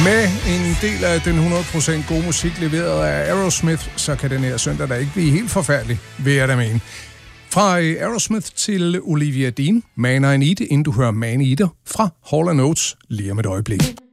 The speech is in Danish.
Med en del af den 100% gode musik leveret af Aerosmith, så kan den her søndag da ikke blive helt forfærdelig, vil jeg da mene. Fra Aerosmith til Olivia Dean, Man I Need, inden du hører Man Eater fra Hall & Oates lige om et øjeblik.